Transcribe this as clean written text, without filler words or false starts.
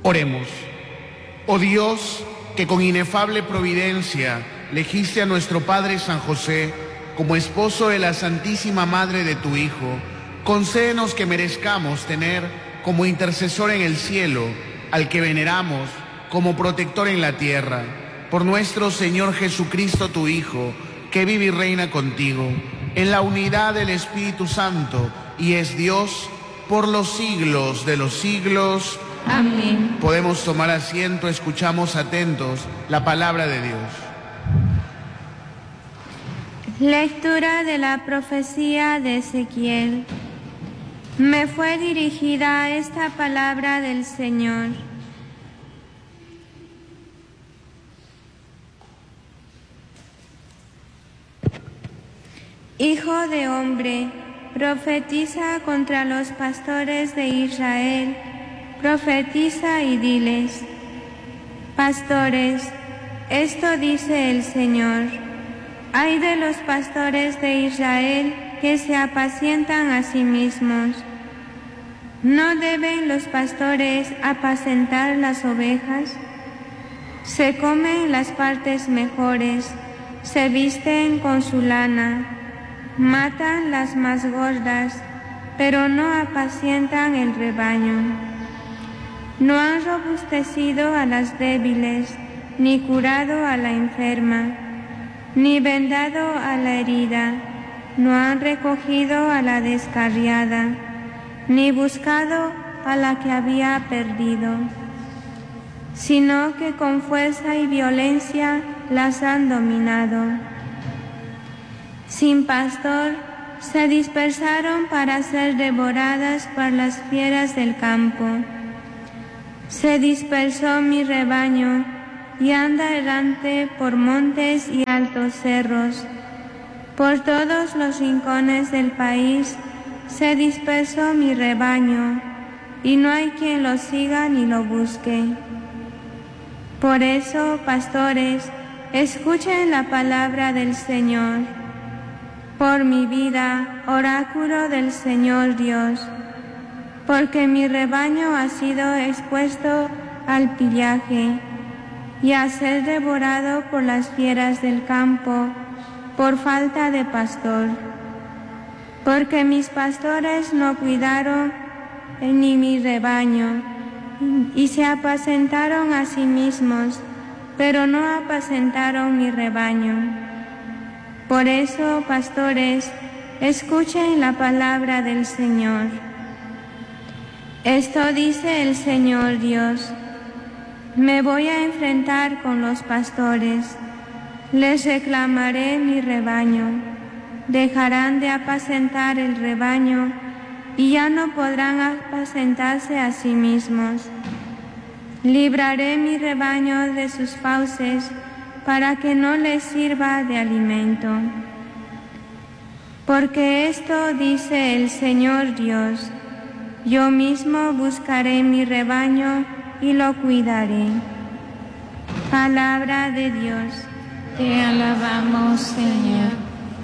Oremos. Oh Dios, que con inefable providencia elegiste a nuestro Padre San José como esposo de la Santísima Madre de tu Hijo, concédenos que merezcamos tener como intercesor en el cielo al que veneramos como protector en la tierra, por nuestro Señor Jesucristo, tu Hijo, que vive y reina contigo, en la unidad del Espíritu Santo, y es Dios por los siglos de los siglos. Amén. Podemos tomar asiento, escuchamos atentos la palabra de Dios. Lectura de la profecía de Ezequiel. Me fue dirigida esta palabra del Señor. Hijo de hombre, profetiza contra los pastores de Israel, profetiza y diles: pastores, esto dice el Señor. Ay de los pastores de Israel que se apacientan a sí mismos. ¿No deben los pastores apacentar las ovejas? Se comen las partes mejores, se visten con su lana, matan las más gordas, pero no apacientan el rebaño. No han robustecido a las débiles, ni curado a la enferma, ni vendado a la herida, no han recogido a la descarriada, ni buscado a la que había perdido, sino que con fuerza y violencia las han dominado. Sin pastor, se dispersaron para ser devoradas por las fieras del campo. Se dispersó mi rebaño y anda errante por montes y altos cerros. Por todos los rincones del país se dispersó mi rebaño, y no hay quien lo siga ni lo busque. Por eso, pastores, escuchen la palabra del Señor. Por mi vida, oráculo del Señor Dios, porque mi rebaño ha sido expuesto al pillaje y a ser devorado por las fieras del campo por falta de pastor. Porque mis pastores no cuidaron ni mi rebaño, y se apacentaron a sí mismos, pero no apacentaron mi rebaño. Por eso, pastores, escuchen la palabra del Señor. Esto dice el Señor Dios: me voy a enfrentar con los pastores, les reclamaré mi rebaño, dejarán de apacentar el rebaño y ya no podrán apacentarse a sí mismos. Libraré mi rebaño de sus fauces para que no les sirva de alimento. Porque esto dice el Señor Dios: yo mismo buscaré mi rebaño y lo cuidaré. Palabra de Dios. Te alabamos, Señor.